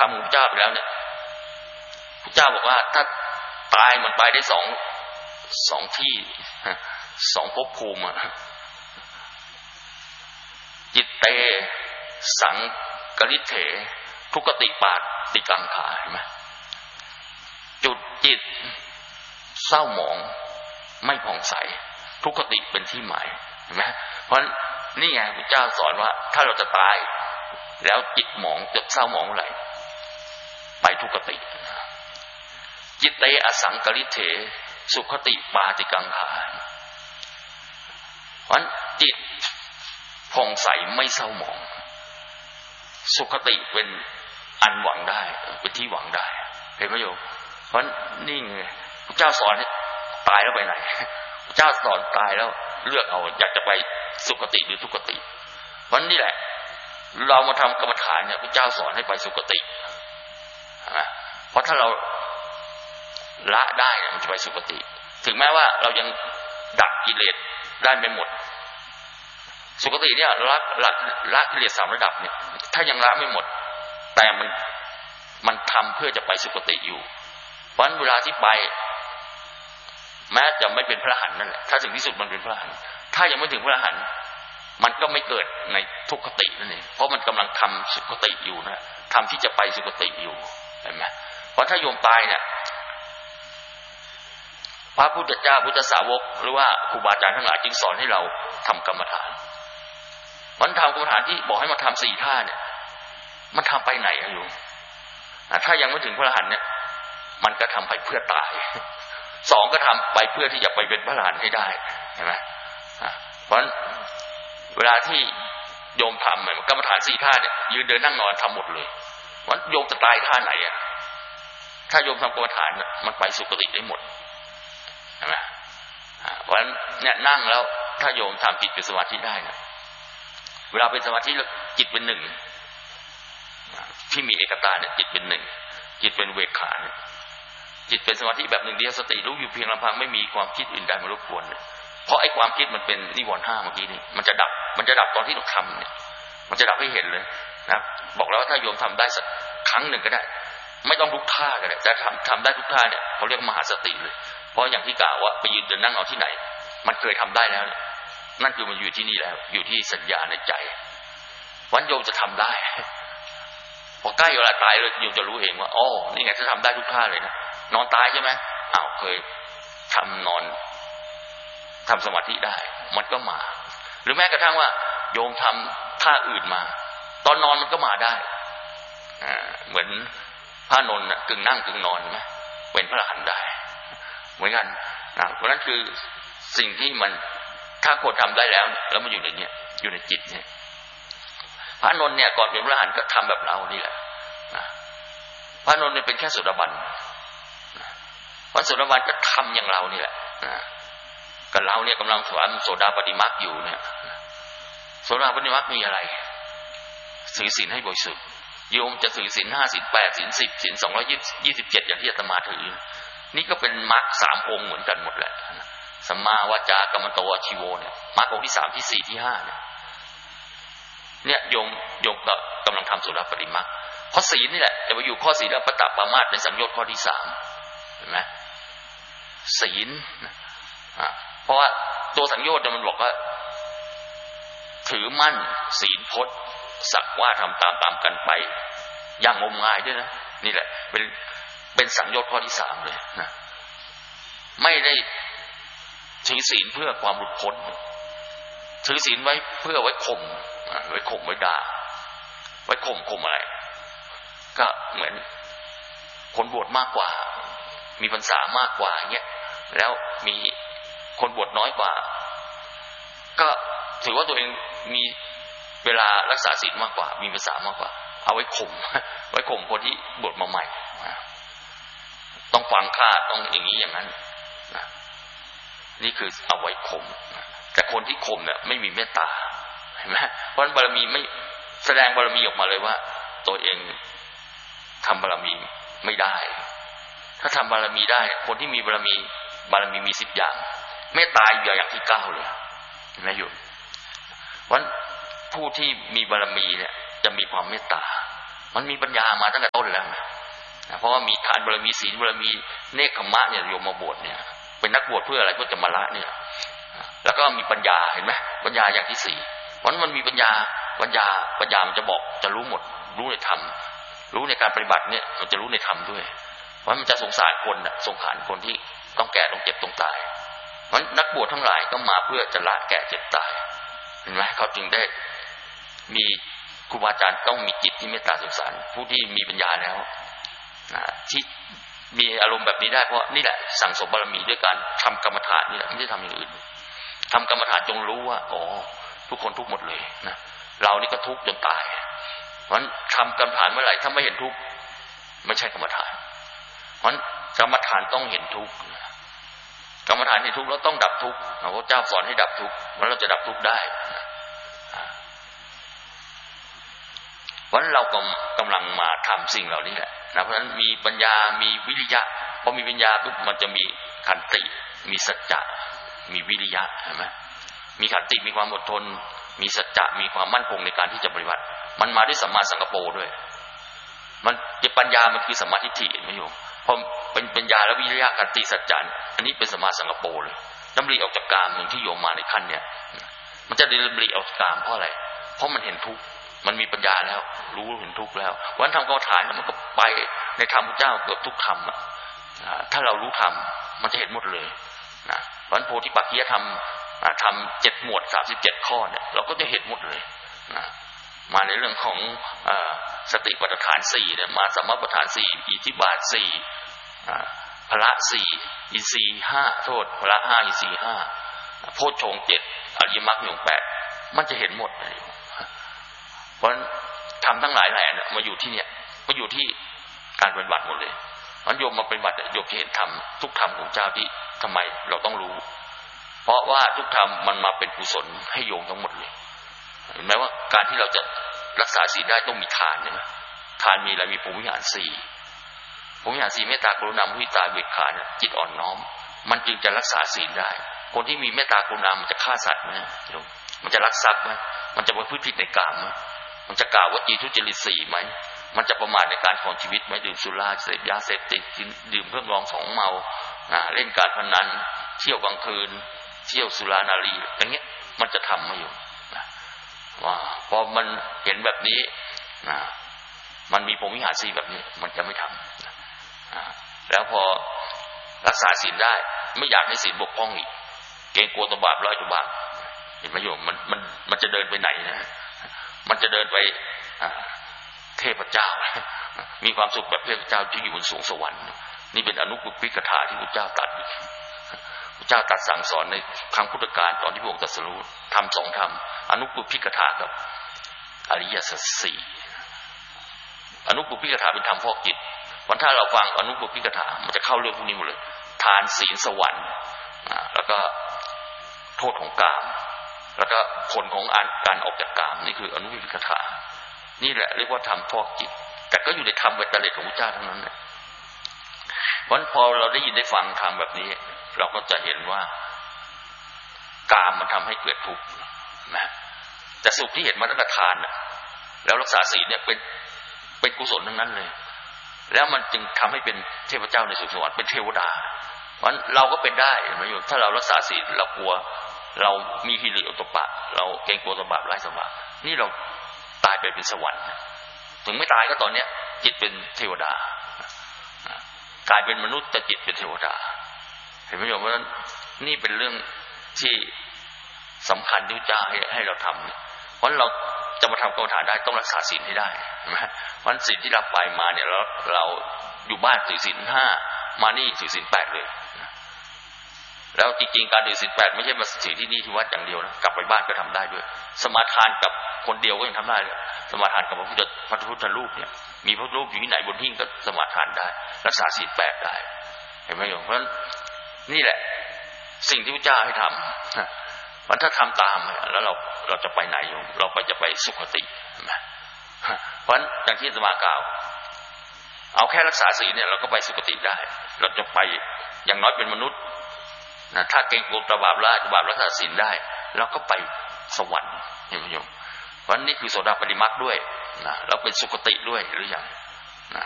รมของพระเจ้าไปแล้วเนี่ยพระเจ้าบอกว่าถ้าตายมันไปได้สองที่สองภพภูมิจิตเตสังกฤเถทุกติปาติกังขาเห็นไหมจุดจิตเศร้าหมองไม่ผ่องใสทุกขติเป็นที่หมายเห็นไหมเพราะนี่ไงพระเจ้าสอนว่าถ้าเราจะตายแล้วจิตหมองจิตเศร้าหมองอะไรไปทุกขติจิตเตอสังกฤเถสุขติปาติกังขาเพราะจิตผ่องใสไม่เศร้าหมองสุขติเป็นอันหวังได้เป็นที่หวังได้เห็นไหมโยมเพราะนี่ไงพระเจ้าสอนให้ตายแล้วไปไหนพระเจ้าสอนตายแล้วเลือกเอาอยากจะไปสุขติหรือทุกขติเพราะนี่แหละเรามาทำกรรมฐานเนี่ยพระเจ้าสอนให้ไปสุขติเพราะถ้าเราละได้เนี่ยมันจะไปสุคติถึงแม้ว่าเรายังดับกิเลสได้ไม่หมดสุคติเนี่ยละกิเลส3ระดับเนี่ยถ้ายังละไม่หมดแต่มันทำเพื่อจะไปสุคติอยู่เพราะเวลาที่ไปแม้จะไม่เป็นพระอรหันต์นั่นแหละถ้าถึงที่สุดมันเป็นพระอรหันต์ถ้ายังไม่ถึงพระอรหันต์มันก็ไม่เกิดในทุกขตินั่นเองเพราะมันกำลังทำสุคติอยู่นะทำที่จะไปสุคติอยู่เห็นไหมเพราะถ้าโยมตายเนี่ยพระพุทธเจ้าพุทธสาวกหรือว่าครูบาอาจารย์ทั้งหลายจึงสอนให้เราทำกรรมฐานมันทำกรรมฐานที่บอกให้มาทำ4 ท่าเนี่ยมันทำไปไหนอะโยมถ้ายังไม่ถึงพระอรหันต์เนี่ยมันก็ทำไปเพื่อตาย2ก็ทำไปเพื่อที่จะไปเป็นพระอรหันต์ให้ได้เห็นไหมเพราะเวลาที่โยมทำกรรมฐาน4 ท่าเนี่ยยืนเดินนั่งนอนทำหมดเลยวันโยมจะตายท่าไหนอ่ะถ้าโยมทำกรรมฐานมันไปสุคติได้หมดใช่ไหมเพราะฉะนั้นเนี่ยนั่งแล้วถ้าโยมทำจิตเป็นสมาธิได้นะเวลาเป็นสมาธิแล้วจิตเป็นหนึ่งที่มีเอกตาเนี่ยจิตเป็นหนึ่งจิตเป็นเวกขาเนี่ยจิตเป็นสมาธิแบบหนึ่งเดียวสติรู้อยู่เพียงลำพังไม่มีความคิดอื่นใดมารบกวนเพราะไอ้ความคิดมันเป็นนิวรณ์5เมื่อกี้นี่มันจะดับตอนที่เราทำเนี่ยมันจะดับให้เห็นเลยนะบอกแล้วถ้าโยมทำได้สักครั้งหนึ่งก็ได้ไม่ต้องทุกท่าก็ได้แต่ทำได้ทุกท่าเนี่ยเขาเรียกมหาสติเลยเพราะอย่างที่กล่าวว่าไปยืนเดินนั่งเอาที่ไหนมันเคยทำได้แล้วนั่นคือมันอยู่ที่นี่แล้วอยู่ที่สัญญาในใจวันโยมจะทำได้พอใกล้เวลาตายเลยโยมจะรู้เองว่าอ๋อนี่ไงจะทำได้ทุกท่าเลยนะนอนตายใช่ไหมอ้าวเคยทำนอนทำสมาธิได้มันก็มาหรือแม้กระทั่งว่าโยมทำท่าอื่นมาตอนนอนมันก็มาได้เหมือนพระนนท์กึ่งนั่งกึ่งนอนไหมเป็นพระอรหันต์ได้เหมือนกันเพราะนั้นคือสิ่งที่มันถ้าคนทำได้แล้วมันอยู่ในนี้อยู่ในจิตเนี่ยพระนนท์เนี่ยก่อนเป็นพระอรหันต์ก็ทำแบบเรานี่แหละพระนนท์เนี่ยเป็นแค่โสดาบันพระโสดาบันก็ทำอย่างเรานี่แหละกับเราเนี่ยกำลังสอนโสดาปฏิมรรคอยู่เนี่ยโสดาปฏิมรรคมีอะไรถือศีลให้บริสุทธิ์โยมจะถือศีล5ศีล8ศีล10ศีล227อย่างที่อาตมาถือนี่ก็เป็นมรรค3องค์เหมือนกันหมดแหละสัมมาวาจากัมมันโตอาชีโวเนี่ยมรรคองค์ที่3ที่4ที่5เนี่ยโยมก็กำลังทำโสดาปฏิมรรคเพราะศีลนี่แหละจะไปอยู่ข้อศีลปตปามาสในสังโยชน์ข้อที่3เห็นไหมศีลเพราะว่าตัวสังโยชน์มันบอกว่าถือมั่นศีลพจน์สักว่าทำตามกันไปอย่างงมงายด้วยนะนี่แหละเป็นสังโยชน์ข้อที่3เลยนะไม่ได้ถือศีลเพื่อความหลุดพ้นถือศีลไว้เพื่อไว้ข่มไว้ด่าไว้ข่มอะไรก็เหมือนคนบวชมากกว่ามีพรรษามากกว่าอย่างเงี้ยแล้วมีคนบวชน้อยกว่าก็ถือว่าตัวเองมีเวลารักษาศีลมากกว่ามีพรรษามากกว่าเอาไว้ข่มคนที่บวชมาใหม่ต้องฟังข้าต้องอย่างนี้อย่างนั้นนะนี่คือเอาไว้ข่มแต่คนที่ข่มเนี่ยไม่มีเมตตาเห็นไหมเพราะบารมีไม่แสดงบารมีออกมาเลยว่าตัวเองทำบารมีไม่ได้ถ้าทำบารมีได้คนที่มีบารมีมี10อย่างเมตตาอยู่อย่างที่9เลยเห็นไหมโยมเพราะผู้ที่มีบารมีเนี่ยจะมีความเมตตามันมีปัญญามาตั้งแต่ต้นแล้วเพราะว่ามีทานบารมีศีลบารมีเนคขมะเนี่ยโยมมาบวชเนี่ยเป็นนักบวชเพื่ออะไรเพื่อจะมาละเนี่ยแล้วก็มีปัญญาเห็นไหมปัญญาอย่างที่สี่เพราะมันมีปัญญามันจะบอกจะรู้หมดรู้ในธรรมรู้ในการปฏิบัติเนี่ยมันจะรู้ในธรรมด้วยเพราะมันจะสงสารคนสงสารคนที่ต้องแก่ต้องเจ็บต้องตายเพราะนักบวชทั้งหลายก็มาเพื่อจะละแก่เจ็บตายเห็นไหมเขาจึงได้มีครูบาอาจารย์ต้องมีจิตที่เมตตาสงสารผู้ที่มีปัญญาแล้วที่มีอารมณ์แบบนี้ได้เพราะนี่แหละสั่งสมบารมีด้วยการทำกรรมฐานนี่แหละไม่ได้ทำอย่างอื่นทำกรรมฐานจงรู้ว่าอ๋อทุกคนทุกข์หมดเลยนะเรานี่ก็ทุกข์จนตายเพราะฉะนั้นทำกรรมฐานเมื่อไหร่ถ้าไม่เห็นทุกข์ไม่ใช่กรรมฐานเพราะฉะนั้นกรรมฐานต้องเห็นทุกข์กรรมฐานเห็นทุกข์แล้วต้องดับทุกข์พระเจ้าสอนให้ดับทุกข์แล้วเราจะดับทุกข์ได้เพราะฉะนั้นเรากำลังมาทำสิ่งเหล่านี้แหละนะเพราะฉะนั้นมีปัญญามีวิริยะพอมีปัญญาปุ๊บมันจะมีขันติมีสัจจะมีวิริยะเห็นไหมมีขันติมีความอดทนมีสัจจะมีความมั่นคงในการที่จะปฏิบัติมันมาด้วยสัมมาสังกัปโปด้วยมันปัญญามันคือสัมมาทิฏฐิเห็นไหมโยมพอเป็นปัญญาและวิริยะขันติสัจจะอันนี้เป็นสัมมาสังกัปโปเลยดำริออกจากกามหนึ่งที่โยมมาในขั้นเนี่ยมันจะดำริออกจากกามเพราะอะไรเพราะมันเห็นทุกข์มันมีปัญญาแล้วรู้เห็นทุกข์แล้ววันทำกรรมฐานมันก็ไปในธรรมพระเจ้าเกือบทุกธรรมถ้าเรารู้ธรรมมันจะเห็นหมดเลยนะวันโพธิปักขิยธรรมทำ7 หมวด 37 ข้อเนี่ยเราก็จะเห็นหมดเลยนะมาในเรื่องของสติปัฏฐาน4เนี่ยมาสัมมาปัฏฐาน4อิทธิบาท4พละ4อินทรีย์5โทษพละ5อินทรีย์5โพชฌงค์7อริยมรรคมีองค์8มันจะเห็นหมดเลยเพราะฉะนั้นทำทั้งหลายแหล่เนี่ยมาอยู่ที่เนี่ยมาอยู่ที่การปฏิบัติหมดเลยมันโยมมาปฏิบัติโยมจะเห็นธรรมทุกธรรมของเจ้าที่ทำไมเราต้องรู้เพราะว่าทุกธรรมมันมาเป็นกุศลให้โยมทั้งหมดเลยเห็นไหมว่าการที่เราจะรักษาศีลได้ต้องมีทานเนี่ยนะทานมีอะไรมีภูมิวิหาร4ภูมิวิหาร4เมตตากรุณามุทิตาเบกขาจิตอ่อนน้อมมันจึงจะรักษาศีลได้คนที่มีเมตตากรุณามันจะฆ่าสัตว์ไหมมันจะลักทรัพย์ไหมมันจะประพฤติผิดในกามไหมมันจะกล่าววจีทุจริต4ไหมมันจะประมาทในการของชีวิตไหมดื่มสุราเสพยาเสพติดดื่มเครื่องรองของเมาเล่นการพนันเที่ยวกลางคืนเที่ยวสุรานารีอย่างเงี้ยมันจะทำไม่อยู่ว่าพอมันเห็นแบบนี้มันมีพรหมวิหาร4แบบนี้มันจะไม่ทำแล้วพอรักษาศีลได้ไม่อยากให้ศีลบกพร่องอีกเกรงกลัวตบาปร้อยตบาปเห็นไหมโยมมันจะเดินไปไหนนะมันจะเดินไปเทพเจ้ามีความสุขแบบเทพเจ้าที่อยู่บนสูงสวรรค์นี่เป็นอนุปปิกถาที่พระเจ้าตรัสพระเจ้าตรัสสั่งสอนในครั้งพุทธกาลตอนที่พระองค์ตรัสรู้ทำ2 ธรรมอนุปปิกถากับอริยสัจ4อนุปปิกถาเป็นธรรมฟอกจิตวันถ้าเราฟังอนุปปิกถามันจะเข้าเรื่องพวกนี้หมดเลยทานศีลสวรรค์แล้วก็โทษของกามแล้วก็ผลของการออกจากกามนี่คืออนุปปิกถานี่แหละเรียกว่าธรรมฟอกจิตแต่ก็อยู่ในธรรมเวทเลตของพระเจ้าทั้งนั้นแหละวันพอเราได้ยินได้ฟังธรรมแบบนี้เราก็จะเห็นว่ากามมันทำให้เกิดทุกข์นะแต่สุขที่เห็นมาตั้งแต่ทานนะแล้วรักษาศีลเนี่ยเป็นกุศลทั้งนั้นเลยแล้วมันจึงทำให้เป็นเทพเจ้าในสุคสวรรค์เป็นเทวดาวันเราก็เป็นได้ไหมโยมถ้าเรารักษาศีลเรากลัวเรามีหิริโอตตัปปะเราเกรงกลัวบาปร้ายบาปนี่เราตายไปเป็นสวรรค์ถึงไม่ตายก็ตอนเนี้ยจิตเป็นเทวดากลายเป็นมนุษย์แต่จิตเป็นเทวดาเห็นไหมโยมเพราะฉะนั้นนี่เป็นเรื่องที่สำคัญที่พระเจ้าให้เราทำเพราะเราจะมาทำกรรมฐานได้ต้องรักษาศีลให้ได้ใช่ไหมเพราะศีลที่รับไปมาเนี่ยเราอยู่บ้านถือศีล5มานี่ถือศีล8เลยแล้วจริงๆการถือศีล8ไม่ใช่มาถือที่นี่ที่วัดอย่างเดียวนะกลับไปบ้านก็ทำได้ด้วยสมาทานกับคนเดียวก็ยังทำได้เลยสมาทานกับพระพุทธรูปเนี่ยมีพระรูปอยู่ที่ไหนบนหิ้งก็สมาทานได้รักษาศีล8ได้เห็นไหมโยมเพราะฉะนั้นนี่แหละสิ่งที่พระเจ้าให้ทำมันถ้าทำตามแล้วเราจะไปไหนโยมเราจะไปสุคติใช่ไหมเพราะฉะนั้นอย่างที่อาตมากล่าวเอาแค่รักษาศีลเนี่ยเราก็ไปสุคติได้เราจะไปอย่างน้อยเป็นมนุษย์นะถ้าเก่งกลัวบาปรักษาศีลได้เราก็ไปสวรรค์เห็นไหมโยมเพราะนี่คือโสดาปัตติมรรคด้วยนะแล้วเป็นสุคติด้วยหรือยัง